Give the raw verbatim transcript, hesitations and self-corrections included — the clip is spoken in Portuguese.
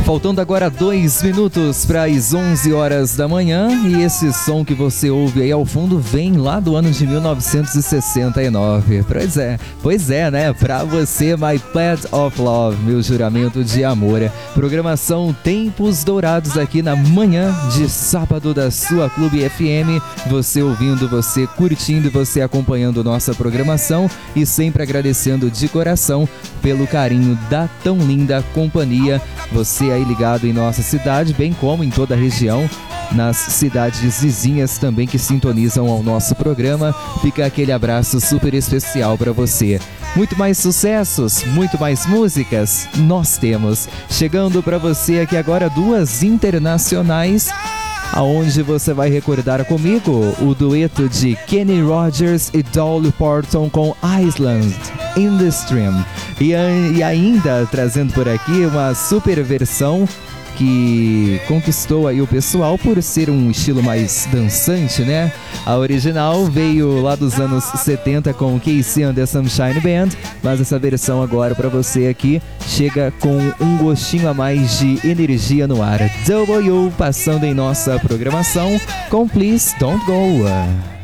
Faltando agora dois minutos para as onze horas da manhã, e esse som que você ouve aí ao fundo vem lá do ano de mil novecentos e sessenta e nove. Pois é, pois é, né? Pra você, My Pledge of Love, meu juramento de amor. Programação Tempos Dourados aqui na manhã de sábado da sua Clube F M. Você ouvindo, você curtindo, você acompanhando nossa programação e sempre agradecendo de coração pelo carinho da tão linda companhia. Você aí ligado em nossa cidade, bem como em toda a região, nas cidades vizinhas também que sintonizam ao nosso programa. Fica aquele abraço super especial para você. Muito mais sucessos, muito mais músicas nós temos. Chegando para você aqui agora duas internacionais, aonde você vai recordar comigo o dueto de Kenny Rogers e Dolly Parton com Island in the Stream. E, e ainda trazendo por aqui uma super versão que conquistou aí o pessoal por ser um estilo mais dançante, né? A original veio lá dos anos setenta com Casey and the Sunshine Band, mas essa versão agora para você aqui chega com um gostinho a mais de energia no ar. W passando em nossa programação com Please Don't Go.